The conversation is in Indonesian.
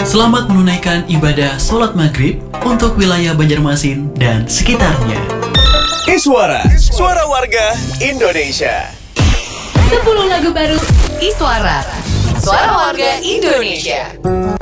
Selamat menunaikan ibadah sholat maghrib untuk wilayah Banjarmasin dan sekitarnya. Iswara, suara warga Indonesia. 10 lagu baru Iswara, suara warga Indonesia.